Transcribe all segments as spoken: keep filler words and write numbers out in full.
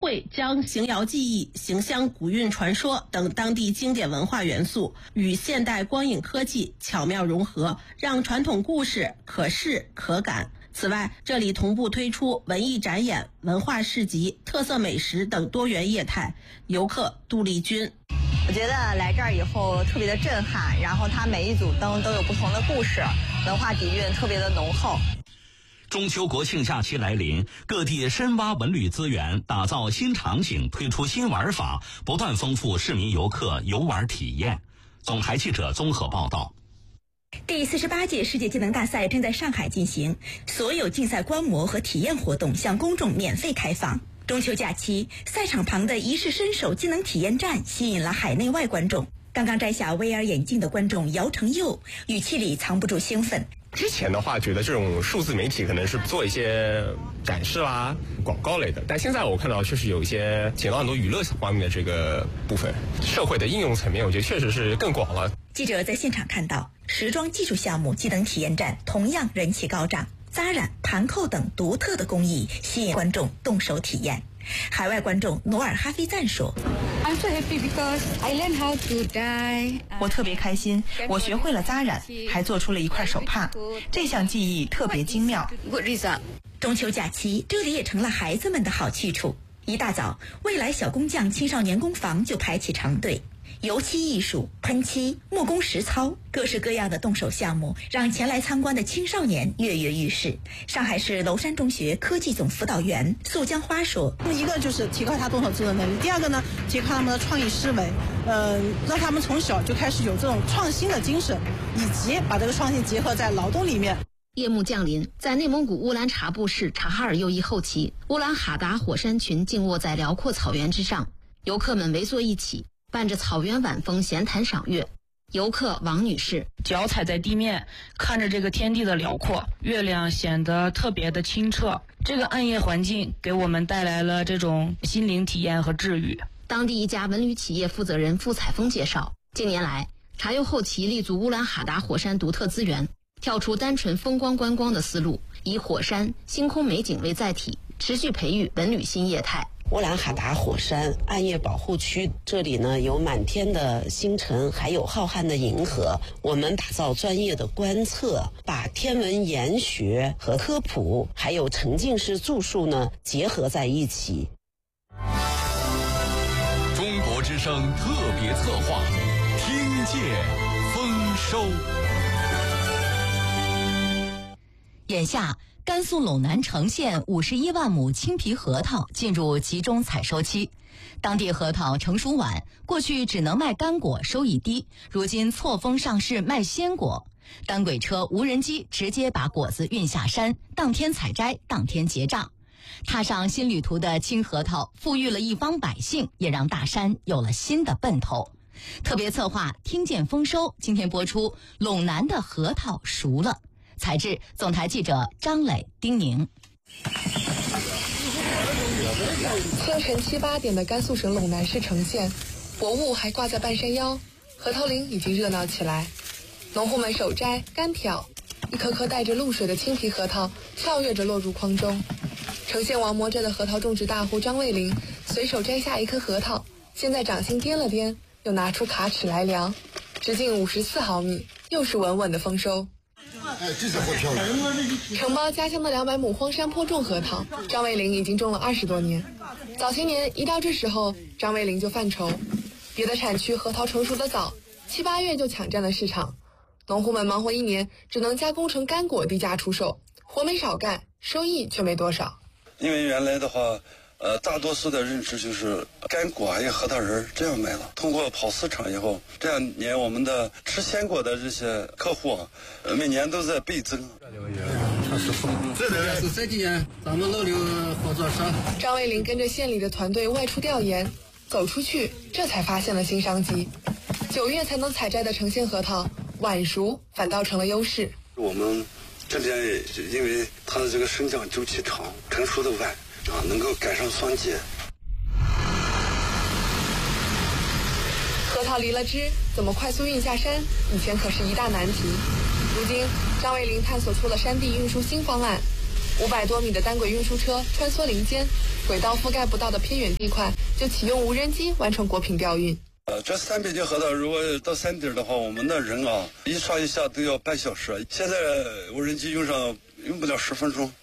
会将邢窑技艺、邢乡古韵传说等当地经典文化元素与现代光影科技巧妙融合，让传统故事可视可感。此外，这里同步推出文艺展演、文化市集、特色美食等多元业态。游客杜丽君： 我觉得来这儿以后特别的震撼，然后它每一组灯都有不同的故事，文化底蕴特别的浓厚。 中秋国庆假期来临，各地深挖文旅资源，打造新场景，推出新玩法，不断丰富市民游客游玩体验。总台记者综合报道。 第四十八届世界技能大赛正在上海进行，所有竞赛观摩和体验活动向公众免费开放。中秋假期，赛场旁的一试身手技能体验站吸引了海内外观众。刚刚摘下 V R 眼镜的观众姚成佑语气里藏不住兴奋。 之前的话觉得这种数字媒体可能是做一些展示啦、广告类的，但现在我看到确实有一些捡到很多娱乐方面的这个部分，社会的应用层面我觉得确实是更广了。 记者在现场看到时装技术项目技能体验站同样人气高涨，扎染、盘扣等独特的工艺吸引观众动手体验。海外观众努尔哈菲赞说：“ 我特别开心，我学会了扎染，还做出了一块手帕，这项技艺特别精妙。” 中秋假期，这里也成了孩子们的好去处。一大早，未来小工匠青少年工坊就排起长队。油漆艺术、喷漆、木工实操，各式各样的动手项目让前来参观的青少年跃跃欲试。上海市娄山中学科技总辅导员素江花说：“ 一个就是提高他动手制作能力，第二个呢，提高他们的创意思维，呃，让他们从小就开始有这种创新的精神，以及把这个创新结合在劳动里面。” 夜幕降临，在内蒙古乌兰察布市察哈尔右翼后旗，乌兰哈达火山群静卧在辽阔草原之上，游客们围坐一起，伴着草原晚风闲谈赏月。游客王女士： 脚踩在地面，看着这个天地的辽阔，月亮显得特别的清澈。这个暗夜环境给我们带来了这种心灵体验和治愈。 当地一家文旅企业负责人付彩峰介绍，近年来察右后旗立足乌兰哈达火山独特资源，跳出单纯风光观光的思路，以火山、星空美景为载体，持续培育文旅新业态。 乌兰哈达火山暗夜保护区，这里呢有满天的星辰，还有浩瀚的银河。我们打造专业的观测，把天文研学和科普还有沉浸式住宿呢结合在一起。 中国之声特别策划，听见丰收。 眼下，甘肃陇南城县五十一万亩青皮核桃进入集中采收期。当地核桃成熟晚，过去只能卖干果，收益低，如今错峰上市卖鲜果。单轨车、无人机直接把果子运下山，当天采摘，当天结账。踏上新旅途的青核桃，富裕了一方百姓，也让大山有了新的奔头。特别策划听见丰收，今天播出陇南的核桃熟了。采制总台记者张磊、丁宁。 清晨七八点的甘肃省陇南市城县，薄雾还挂在半山腰，核桃林已经热闹起来。农户们手摘干挑，一颗颗带着露水的青皮核桃跳跃着落入筐中。城县王磨着的核桃种植大户张卫林随手摘下一颗核桃，先在掌心掂了掂，又拿出卡尺来量，直径五十四毫米，又是稳稳的丰收。 哎，这才会漂亮。 承包家乡的两百亩荒山坡种核桃，张卫林已经种了二十多年。早些年一到这时候，张卫林就犯愁，别的产区核桃成熟的早，七八月就抢占了市场，农户们忙活一年，只能加工成干果低价出售，活没少干，收益却没多少。 因为原来的话，呃，大多数的认知就是干果还有核桃仁这样卖了。通过跑市场以后，这两年我们的吃鲜果的这些客户啊，呃，每年都在倍增。 这里是这几年咱们老刘合作社。 张卫林跟着县里的团队外出调研，走出去，这才发现了新商机。九月才能采摘的城县核桃，晚熟反倒成了优势。 我们这边因为它的这个生长周期长，成熟的晚啊，能够赶上霜结。 核桃离了枝，怎么快速运下山？以前可是一大难题。如今，张卫林探索出了山地运输新方案。 五百多米的单轨运输车穿梭林间，轨道覆盖不到的偏远地块，就启用无人机完成果品调运。 呃，这三北京河道如果到山顶的话，我们的人啊，一上一下都要半小时。现在无人机用上用不了十分钟。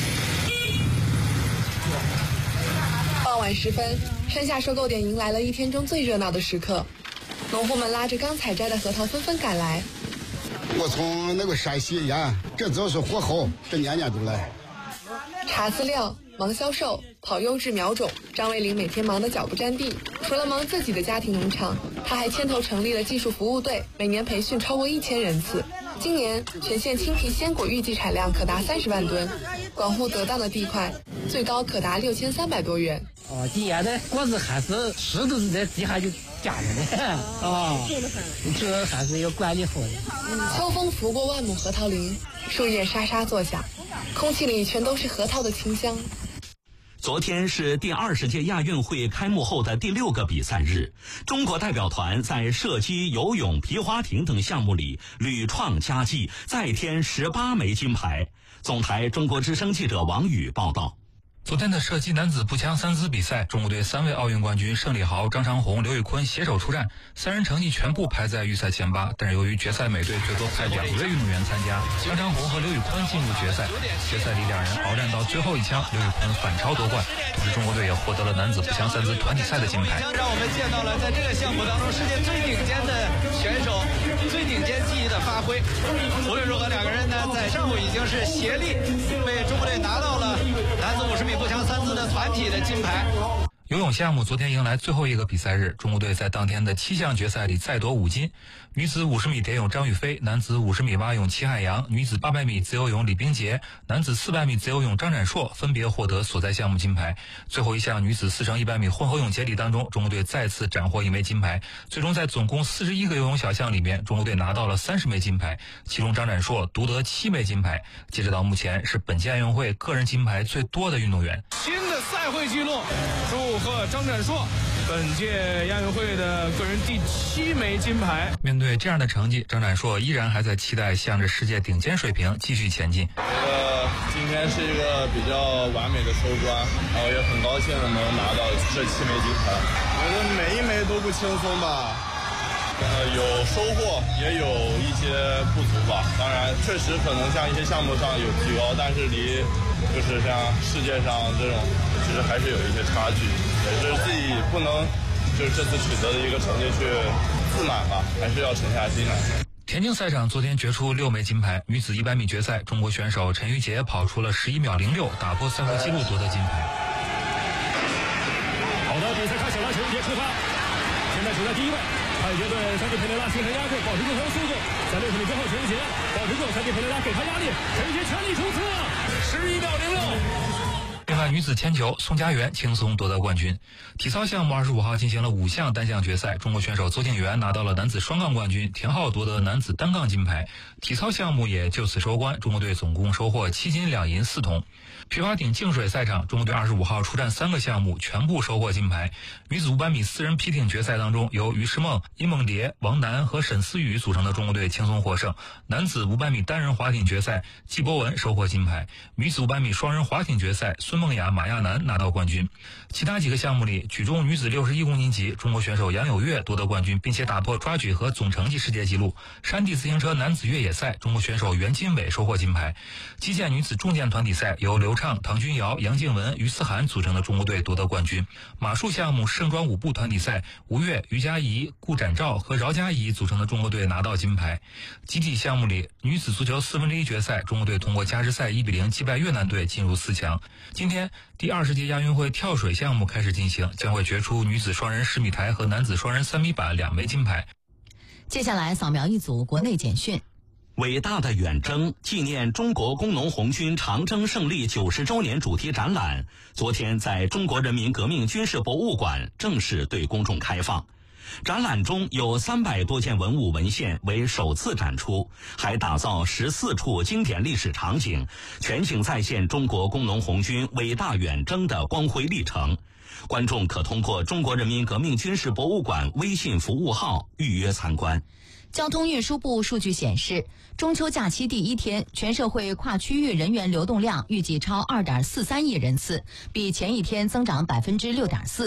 傍晚时分，山下收购点迎来了一天中最热闹的时刻，农户们拉着刚采摘的核桃纷纷赶来。 我从那个山西沿，这只要是货好，这年年都来。 查资料、忙销售、跑优质苗种，张卫林每天忙得脚不沾地。除了忙自己的家庭农场，他还牵头成立了技术服务队，每年培训超过一千人次。今年全县青皮鲜果预计产量可达三十万吨，广户得当的地块最高可达六千三百多元。 哦，今年的果子还是石头在地下就夹着的啊，这还是要管理好的。 秋风拂过万亩核桃林，树叶沙沙作响，空气里全都是核桃的清香。 昨天是第二十届亚运会开幕后的第六个比赛日，中国代表团在射击、游泳、皮划艇等项目里屡创佳绩，再添十八枚金牌。总台中国之声记者王宇报道。 昨天的射击男子步枪三姿比赛，中国队三位奥运冠军盛礼豪、张长虹、刘宇坤携手出战，三人成绩全部排在预赛前八，但是由于决赛每队最多派两位运动员参加，张长虹和刘宇坤进入决赛。决赛里两人鏖战到最后一枪，刘宇坤反超夺冠，同时中国队也获得了男子步枪三姿团体赛的金牌。 让我们见到了在这个项目当中世界最顶尖的选手，最顶尖技艺的发挥。无论如何，两个人呢在上午已经是协力为中国队拿到了男子五十米步枪三姿的团体的金牌。 游泳项目昨天迎来最后一个比赛日，中国队在当天的七项决赛里再夺五金。女子五十米蝶泳张雨霏，男子五十米蛙泳齐海洋，女子八百米自由泳李冰洁，男子四百米自由泳张展硕分别获得所在项目金牌。最后一项女子四乘一百米混合泳接力当中，中国队再次斩获一枚金牌。最终在总共四十一个游泳小项里面，中国队拿到了三十枚金牌，其中张展硕独得七枚金牌。截止到目前，是本届亚运会个人金牌最多的运动员。 新的赛会纪录，祝贺张展硕本届亚运会的个人第七枚金牌。 面对这样的成绩，张展硕依然还在期待向着世界顶尖水平继续前进。 我觉得今天是一个比较完美的收官，然后也很高兴能拿到这七枚金牌。我觉得每一枚都不轻松吧，呃，有收获，也有一些不足吧。当然，确实可能像一些项目上有提高，但是离就是像世界上这种，其实还是有一些差距。也是自己不能就是这次取得的一个成绩去自满吧，还是要沉下心来。 田径赛场昨天决出六枚金牌，女子一百米决赛，中国选手陈玉洁跑出了十一秒零六，打破赛会纪录夺得金牌。 好的，比赛开始了，陈玉洁出发，现在处在第一位。太极队三弟佩雷拉形成压制，保持最后速度。在六十米之后，陈玉洁保持住，三弟佩雷拉给他压力，陈玉洁全力冲刺，十一秒零六。 另外，女子铅球，宋家媛轻松夺得冠军。体操项目二十五号进行了五项单项决赛，中国选手邹敬园拿到了男子双杠冠军，田浩夺得男子单杠金牌。体操项目也就此收官，中国队总共收获七金两银四铜。皮划艇净水赛场，中国队二十五号出战三个项目，全部收获金牌。女子五百米四人皮艇决赛当中，由于诗梦、殷梦蝶、王楠和沈思雨组成的中国队轻松获胜。男子五百米单人划艇决赛，季博文收获金牌。女子五百米双人划艇决赛，孙梦雅、马亚楠拿到冠军。其他几个项目里，举重女子六十一公斤级，中国选手杨有月夺得冠军，并且打破抓举和总成绩世界纪录。山地自行车男子越野赛，中国选手袁金伟收获金牌。击剑女子重剑团体赛，由刘畅、唐君瑶、杨静文、于思涵组成的中国队夺得冠军。马术项目盛装舞步团体赛，吴越、于佳怡、顾展照和饶佳怡组成的中国队拿到金牌。集体项目里，女子足球四分之一决赛，中国队通过加时赛一比零击败越南队进入四强。今天第二十届亚运会跳水项目开始进行，将会决出女子双人十米台和男子双人三米板两枚金牌。 接下来扫描一组国内简讯。 伟大的远征纪念中国工农红军长征胜利九十周年主题展览，昨天在中国人民革命军事博物馆正式对公众开放。展览中有三百多件文物文献为首次展出，还打造十四处经典历史场景，全景再现中国工农红军伟大远征的光辉历程。 观众可通过中国人民革命军事博物馆微信服务号预约参观。 交通运输部数据显示，中秋假期第一天，全社会跨区域人员流动量预计超 二点四三亿人次，比前一天增长百分之六点四。